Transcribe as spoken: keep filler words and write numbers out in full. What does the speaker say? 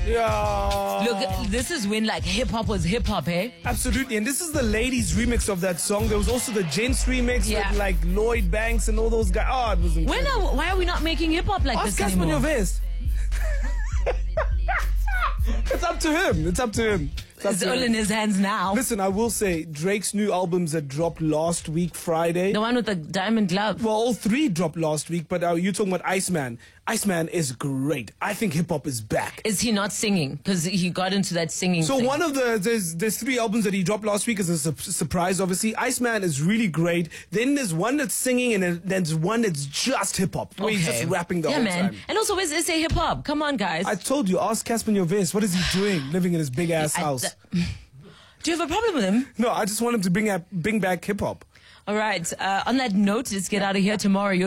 Yeah. Look, this is when like hip hop was hip hop, eh? Absolutely. And this is the ladies' remix of that song. There was also the gents' remix Yeah. with like Lloyd Banks and all those guys. Oh, it was When incredible. are, why are we not making hip hop like Ask this Casper anymore? Nyovest. It's up to him. It's up to him. It's up It's to all him. in his hands now. Listen, I will say Drake's new albums that dropped last week, Friday. The one with the diamond glove. Well, all three dropped last week, but uh, you're talking about Iceman. Iceman is great. I think hip hop is back. Is he not singing? Because he got into that singing So thing. one of the there's there's three albums that he dropped last week as a su- surprise. Obviously, Iceman is really great. Then there's one that's singing, and then there's one that's just hip hop, where he's just rapping the yeah, whole man. time. And also, where's S A hip hop? Come on, guys. I told you, ask Casper Nyovest. What is he doing, living in his big ass I- house? th- Do you have a problem with him? No, I just want him to bring up, bring back hip hop. All right. Uh, on that note, let's get out of here tomorrow.